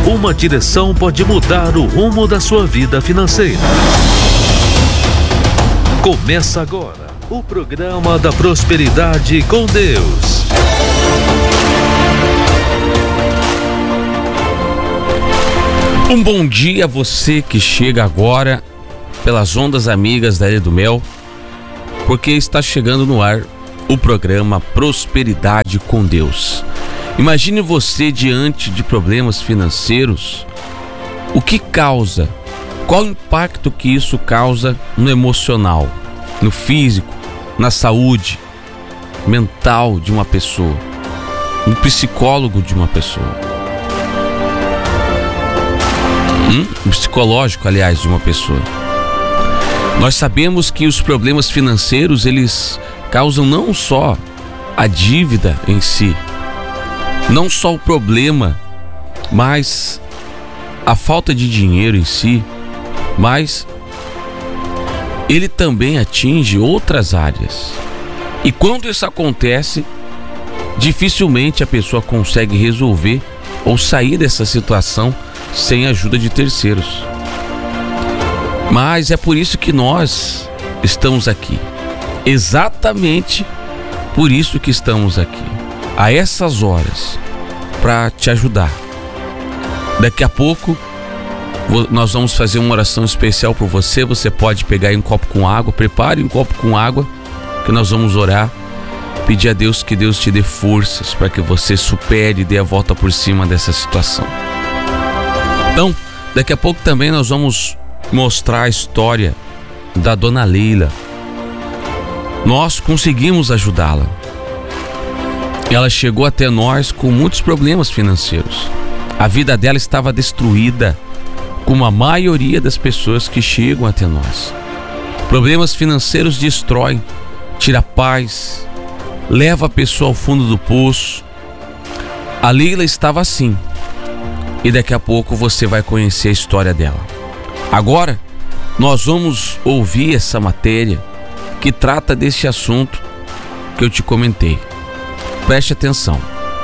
Uma direção pode mudar o rumo da sua vida financeira. Começa agora o programa da Prosperidade com Deus. Um bom dia a você que chega agora pelas ondas amigas da Ilha do Mel, porque está chegando no ar o programa Prosperidade com Deus. Imagine você diante de problemas financeiros. O que causa? Qual o impacto que isso causa no emocional, no físico, na saúde mental de uma pessoa, no psicólogo de uma pessoa, psicológico, aliás, de uma pessoa. Nós sabemos que os problemas financeiros, eles causam não só a dívida em si, não só o problema, mas a falta de dinheiro em si, mas ele também atinge outras áreas. E quando isso acontece, dificilmente a pessoa consegue resolver ou sair dessa situação sem a ajuda de terceiros. Mas é por isso que nós estamos aqui. Exatamente por isso que estamos aqui, a essas horas, para te ajudar. Daqui a pouco nós vamos fazer uma oração especial por você. Você pode pegar aí um copo com água, prepare um copo com água, que nós vamos orar, pedir a Deus que Deus te dê forças para que você supere e dê a volta por cima dessa situação. Então, daqui a pouco também nós vamos mostrar a história da Dona Leila. Nós conseguimos ajudá-la. Ela chegou até nós com muitos problemas financeiros. A vida dela estava destruída, como a maioria das pessoas que chegam até nós. Problemas financeiros destroem, tira a paz, leva a pessoa ao fundo do poço. A Leila estava assim. E daqui a pouco você vai conhecer a história dela. Agora, nós vamos ouvir essa matéria que trata desse assunto que eu te comentei. Preste atenção.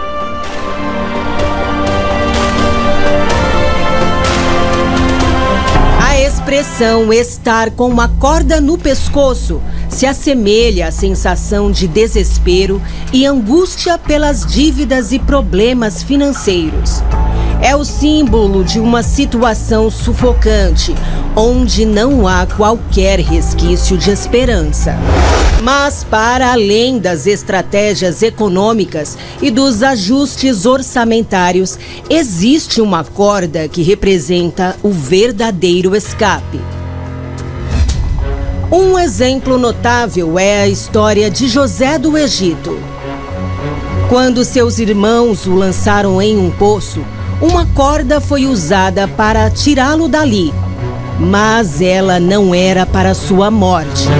A expressão estar com uma corda no pescoço se assemelha à sensação de desespero e angústia pelas dívidas e problemas financeiros. É o símbolo de uma situação sufocante, onde não há qualquer resquício de esperança. Mas, para além das estratégias econômicas e dos ajustes orçamentários, existe uma corda que representa o verdadeiro escape. Um exemplo notável é a história de José do Egito. Quando seus irmãos o lançaram em um poço, uma corda foi usada para tirá-lo dali, mas ela não era para sua morte.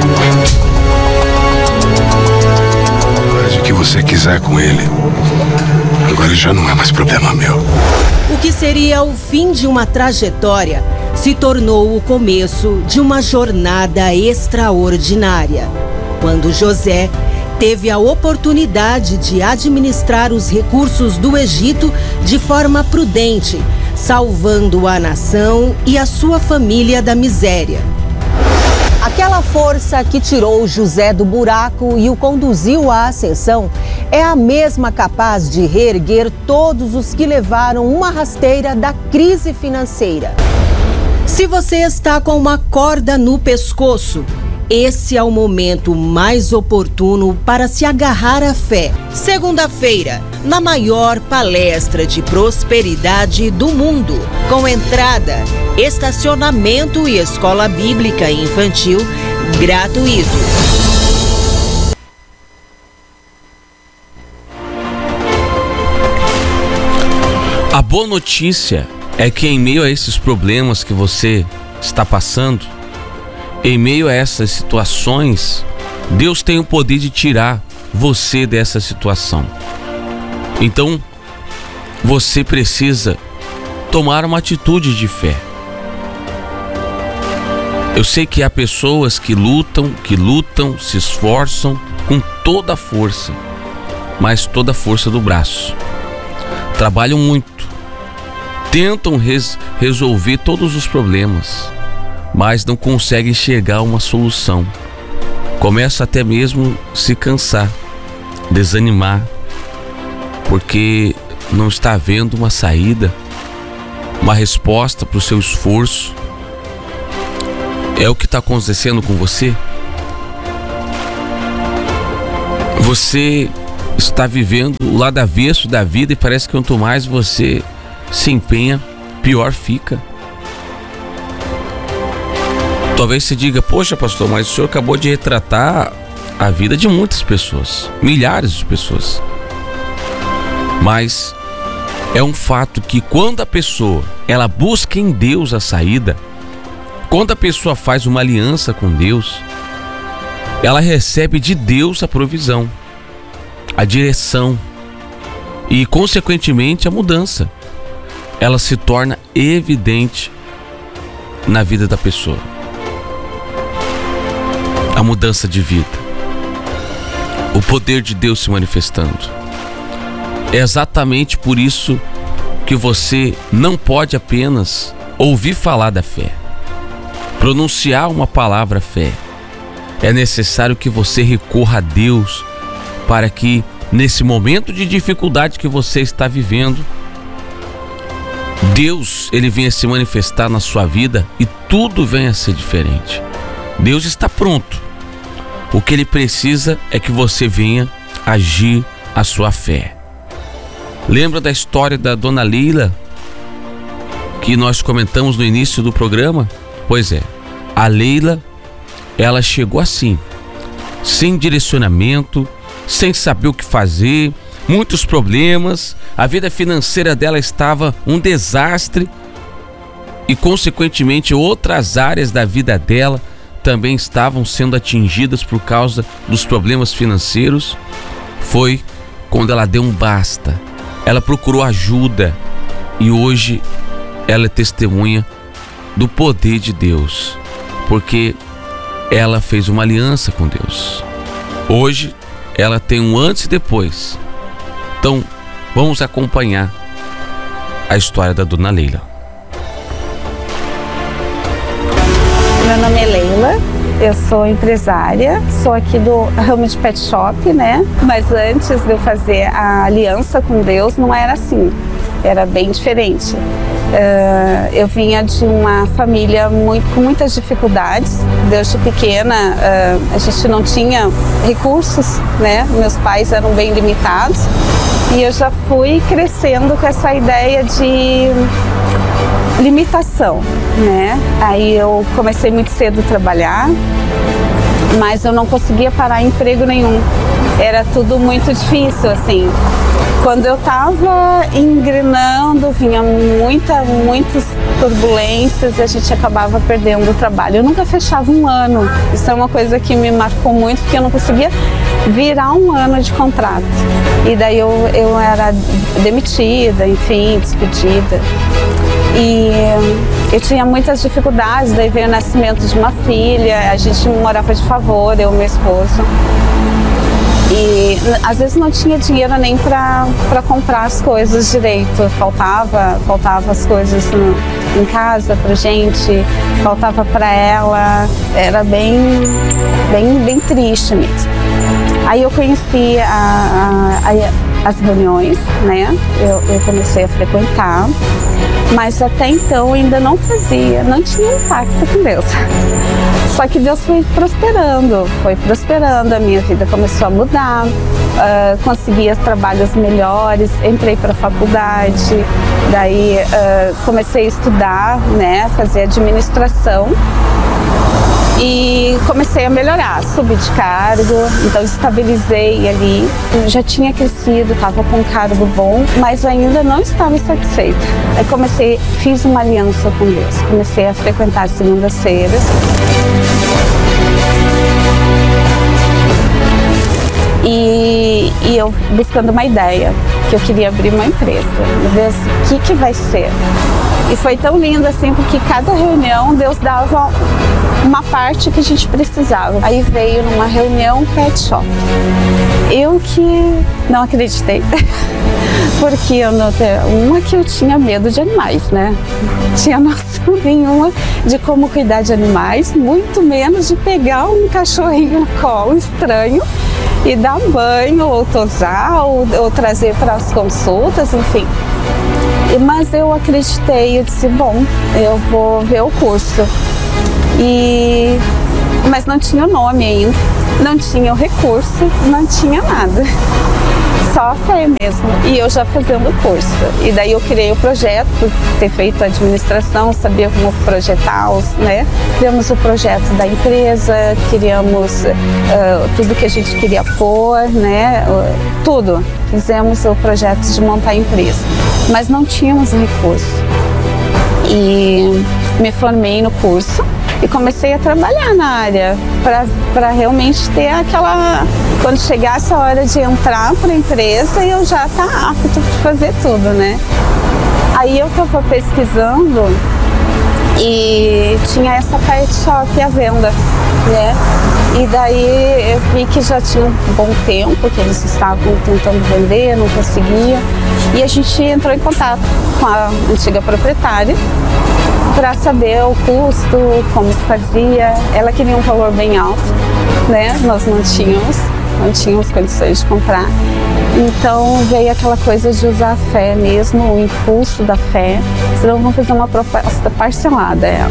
Faz o que você quiser com ele. Agora já não é mais problema meu. O que seria o fim de uma trajetória se tornou o começo de uma jornada extraordinária, quando José teve a oportunidade de administrar os recursos do Egito de forma prudente, salvando a nação e a sua família da miséria. Aquela força que tirou José do buraco e o conduziu à ascensão é a mesma capaz de reerguer todos os que levaram uma rasteira da crise financeira. Se você está com uma corda no pescoço, esse é o momento mais oportuno para se agarrar à fé. Segunda-feira, na maior palestra de prosperidade do mundo, com entrada, estacionamento e escola bíblica infantil gratuito. A boa notícia é que em meio a esses problemas que você está passando, em meio a essas situações, Deus tem o poder de tirar você dessa situação. Então, você precisa tomar uma atitude de fé. Eu sei que há pessoas que lutam, se esforçam com toda a força, mas toda a força do braço. Trabalham muito, tentam resolver todos os problemas, mas não conseguem enxergar uma solução. Começam até mesmo a se cansar, desanimar, porque não está havendo uma saída, uma resposta para o seu esforço. É o que está acontecendo com você? Você está vivendo o lado avesso da vida e parece que quanto mais você se empenha, pior fica. Talvez você diga: poxa, pastor, mas o senhor acabou de retratar a vida de muitas pessoas, milhares de pessoas. Mas é um fato que quando a pessoa ela busca em Deus a saída, quando a pessoa faz uma aliança com Deus, ela recebe de Deus a provisão, a direção e, consequentemente, a mudança. Ela se torna evidente na vida da pessoa. A mudança de vida, o poder de Deus se manifestando. É exatamente por isso que você não pode apenas ouvir falar da fé, pronunciar uma palavra fé. É necessário que você recorra a Deus para que, nesse momento de dificuldade que você está vivendo, Deus, ele venha se manifestar na sua vida e tudo venha a ser diferente. Deus está pronto. O que ele precisa é que você venha agir a sua fé. Lembra da história da dona Leila, que nós comentamos no início do programa? Pois é, a Leila, ela chegou assim, sem direcionamento, sem saber o que fazer, muitos problemas, a vida financeira dela estava um desastre e, consequentemente, outras áreas da vida dela também estavam sendo atingidas por causa dos problemas financeiros. Foi quando ela deu um basta, ela procurou ajuda e hoje ela é testemunha do poder de Deus, porque ela fez uma aliança com Deus. Hoje ela tem um antes e depois. Então vamos acompanhar a história da dona Leila. Meu nome é Leila, eu sou empresária, sou aqui do ramo de pet shop, né? Mas antes de eu fazer a aliança com Deus, não era assim, era bem diferente. Eu vinha de uma família com muitas dificuldades. Desde pequena a gente não tinha recursos, né? Meus pais eram bem limitados e eu já fui crescendo com essa ideia de limitação, né? Aí eu comecei muito cedo a trabalhar, mas eu não conseguia parar emprego nenhum. Era tudo muito difícil, assim. Quando eu estava engrenando, vinha muitas turbulências e a gente acabava perdendo o trabalho. Eu nunca fechava um ano. Isso é uma coisa que me marcou muito, porque eu não conseguia virar um ano de contrato. E daí eu era demitida, enfim, despedida. E eu tinha muitas dificuldades, daí veio o nascimento de uma filha, a gente morava de favor, eu e meu esposo. E às vezes não tinha dinheiro nem para comprar as coisas direito, faltava as coisas em casa pra gente, faltava para ela, era bem triste mesmo. Aí eu conheci as reuniões, né? Eu comecei a frequentar, mas até então ainda não tinha impacto com Deus. Só que Deus foi prosperando, a minha vida começou a mudar, consegui trabalhos melhores, entrei para a faculdade, daí comecei a estudar, né, fazer administração e comecei a melhorar, subi de cargo, então estabilizei ali, eu já tinha crescido, estava com um cargo bom, mas ainda não estava satisfeita. Aí fiz uma aliança com Deus, comecei a frequentar segundas-feiras. E eu buscando uma ideia, que eu queria abrir uma empresa, ver o que vai ser. E foi tão lindo assim, porque cada reunião Deus dava uma parte que a gente precisava. Aí veio numa reunião pet shop. Eu que não acreditei, porque eu tinha medo de animais, né? Tinha noção nenhuma de como cuidar de animais, muito menos de pegar um cachorrinho no colo estranho e dar banho, ou tosar, ou trazer para as consultas, enfim. Mas eu acreditei, eu disse, bom, eu vou ver o curso. Mas não tinha o nome ainda, não tinha o recurso, não tinha nada. Só a fé mesmo. E eu já fazendo o curso. E daí eu criei o projeto, por ter feito a administração, sabia como projetar, né? Criamos o projeto da empresa, criamos tudo que a gente queria pôr, né? Tudo. Fizemos o projeto de montar a empresa. Mas não tínhamos recurso. E me formei no curso e comecei a trabalhar na área para realmente ter aquela... Quando chegasse a hora de entrar para a empresa, eu já estava apto para fazer tudo, né? Aí eu estava pesquisando e tinha essa pet shop à venda, né? E daí eu vi que já tinha um bom tempo que eles estavam tentando vender, não conseguia. E a gente entrou em contato com a antiga proprietária para saber o custo, como fazia. Ela queria um valor bem alto, né? Nós não tínhamos condições de comprar. Então veio aquela coisa de usar a fé mesmo, o impulso da fé. Senão vamos fazer uma proposta parcelada ela.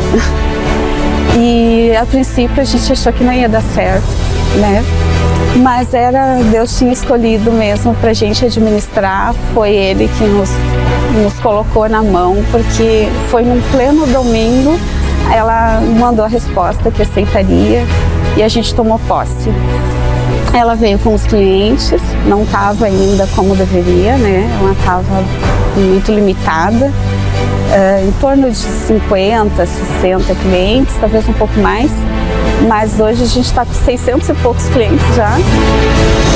E a princípio a gente achou que não ia dar certo, né? Mas Deus tinha escolhido mesmo para a gente administrar, foi Ele que nos colocou na mão, porque foi num pleno domingo, ela mandou a resposta que aceitaria e a gente tomou posse. Ela veio com os clientes, não estava ainda como deveria, né? Ela estava muito limitada, em torno de 50, 60 clientes, talvez um pouco mais. Mas hoje a gente está com 600 e poucos clientes já.